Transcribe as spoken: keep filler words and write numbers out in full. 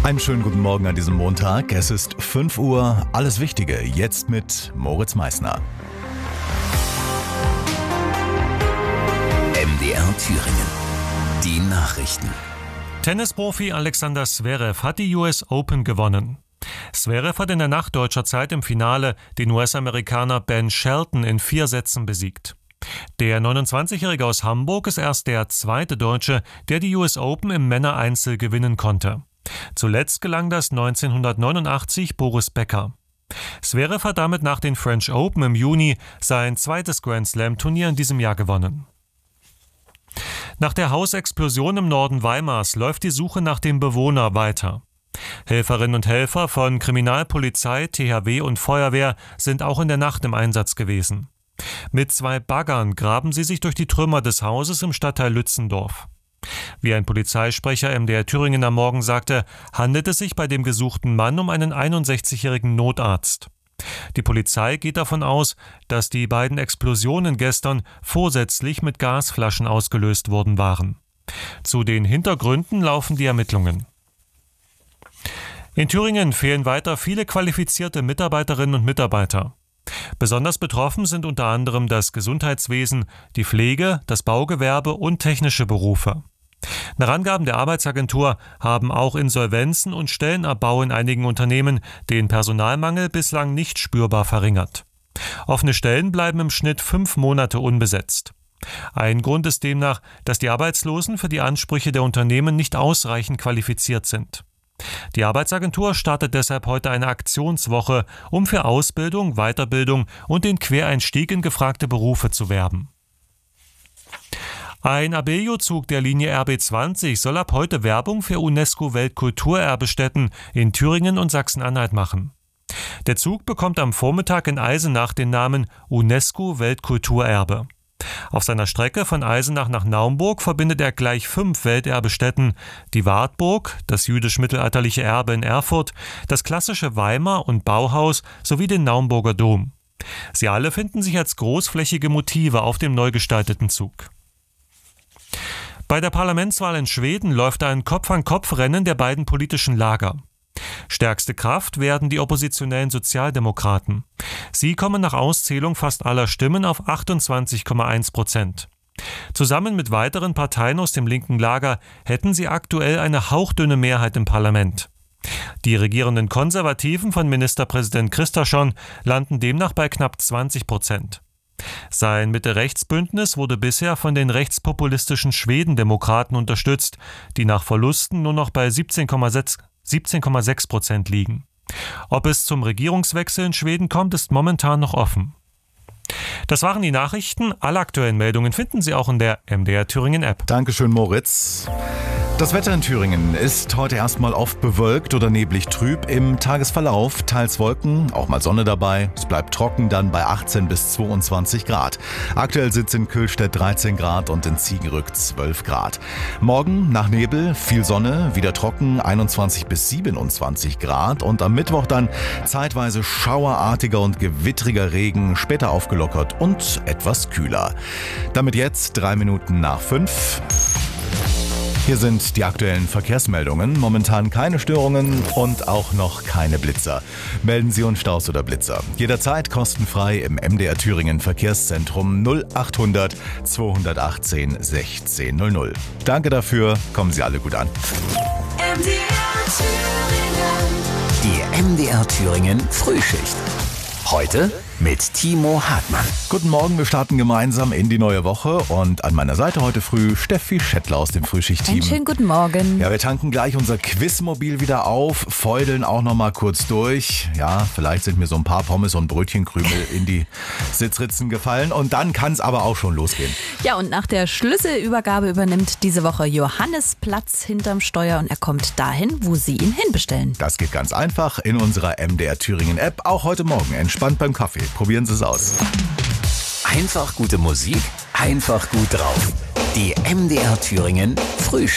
Einen schönen guten Morgen an diesem Montag. Es ist fünf Uhr. Alles Wichtige jetzt mit Moritz Meissner. M D R Thüringen. Die Nachrichten. Tennisprofi Alexander Zverev hat die U S Open gewonnen. Zverev hat in der Nacht deutscher Zeit im Finale den U S-Amerikaner Ben Shelton in vier Sätzen besiegt. Der neunundzwanzigjährige aus Hamburg ist erst der zweite Deutsche, der die U S Open im Männereinzel gewinnen konnte. Zuletzt gelang das neunzehnhundertneunundachtzig Boris Becker. Zverev hat damit nach den French Open im Juni sein zweites Grand-Slam-Turnier in diesem Jahr gewonnen. Nach der Hausexplosion im Norden Weimars läuft die Suche nach dem Bewohner weiter. Helferinnen und Helfer von Kriminalpolizei, T H W und Feuerwehr sind auch in der Nacht im Einsatz gewesen. Mit zwei Baggern graben sie sich durch die Trümmer des Hauses im Stadtteil Lützendorf. Wie ein Polizeisprecher M D R Thüringen am Morgen sagte, handelt es sich bei dem gesuchten Mann um einen einundsechzigjährigen Notarzt. Die Polizei geht davon aus, dass die beiden Explosionen gestern vorsätzlich mit Gasflaschen ausgelöst worden waren. Zu den Hintergründen laufen die Ermittlungen. In Thüringen fehlen weiter viele qualifizierte Mitarbeiterinnen und Mitarbeiter. Besonders betroffen sind unter anderem das Gesundheitswesen, die Pflege, das Baugewerbe und technische Berufe. Nach Angaben der Arbeitsagentur haben auch Insolvenzen und Stellenabbau in einigen Unternehmen den Personalmangel bislang nicht spürbar verringert. Offene Stellen bleiben im Schnitt fünf Monate unbesetzt. Ein Grund ist demnach, dass die Arbeitslosen für die Ansprüche der Unternehmen nicht ausreichend qualifiziert sind. Die Arbeitsagentur startet deshalb heute eine Aktionswoche, um für Ausbildung, Weiterbildung und den Quereinstieg in gefragte Berufe zu werben. Ein Abellio-Zug der Linie R B zwanzig soll ab heute Werbung für UNESCO-Weltkulturerbestätten in Thüringen und Sachsen-Anhalt machen. Der Zug bekommt am Vormittag in Eisenach den Namen UNESCO-Weltkulturerbe. Auf seiner Strecke von Eisenach nach Naumburg verbindet er gleich fünf Welterbestätten: die Wartburg, das jüdisch-mittelalterliche Erbe in Erfurt, das klassische Weimar- und Bauhaus sowie den Naumburger Dom. Sie alle finden sich als großflächige Motive auf dem neu gestalteten Zug. Bei der Parlamentswahl in Schweden läuft ein Kopf-an-Kopf-Rennen der beiden politischen Lager. Stärkste Kraft werden die oppositionellen Sozialdemokraten. Sie kommen nach Auszählung fast aller Stimmen auf achtundzwanzig Komma eins Prozent. Zusammen mit weiteren Parteien aus dem linken Lager hätten sie aktuell eine hauchdünne Mehrheit im Parlament. Die regierenden Konservativen von Ministerpräsident Kristersson landen demnach bei knapp zwanzig Prozent. Sein Mitte-Rechts-Bündnis wurde bisher von den rechtspopulistischen Schwedendemokraten unterstützt, die nach Verlusten nur noch bei siebzehn Komma sechs Prozent liegen. Ob es zum Regierungswechsel in Schweden kommt, ist momentan noch offen. Das waren die Nachrichten. Alle aktuellen Meldungen finden Sie auch in der M D R Thüringen App. Dankeschön, Moritz. Das Wetter in Thüringen ist heute erstmal oft bewölkt oder neblig trüb. Im Tagesverlauf teils Wolken, auch mal Sonne dabei. Es bleibt trocken, dann bei achtzehn bis zweiundzwanzig Grad. Aktuell sind es in Kühlstedt dreizehn Grad und in Ziegenrück zwölf Grad. Morgen nach Nebel, viel Sonne, wieder trocken, einundzwanzig bis siebenundzwanzig Grad. Und am Mittwoch dann zeitweise schauerartiger und gewittriger Regen, später aufgelockert und etwas kühler. Damit jetzt drei Minuten nach fünf. Hier sind die aktuellen Verkehrsmeldungen. Momentan keine Störungen und auch noch keine Blitzer. Melden Sie uns Staus oder Blitzer. Jederzeit kostenfrei im M D R Thüringen Verkehrszentrum null achthundert zweihundertachtzehn sechzehn null null. Danke dafür. Kommen Sie alle gut an. M D R Thüringen. Die M D R Thüringen Frühschicht. Heute mit Timo Hartmann. Guten Morgen, wir starten gemeinsam in die neue Woche und an meiner Seite heute früh Steffi Schettler aus dem Frühschicht-Team. Einen schönen guten Morgen. Ja, wir tanken gleich unser Quizmobil wieder auf, feudeln auch noch mal kurz durch. Ja, vielleicht sind mir so ein paar Pommes und Brötchenkrümel in die Sitzritzen gefallen und dann kann es aber auch schon losgehen. Ja, und nach der Schlüsselübergabe übernimmt diese Woche Johannes Platz hinterm Steuer und er kommt dahin, wo Sie ihn hinbestellen. Das geht ganz einfach in unserer M D R Thüringen App, auch heute Morgen entspannt beim Kaffee. Probieren Sie es aus. Einfach gute Musik, einfach gut drauf. Die M D R Thüringen Frühschicht.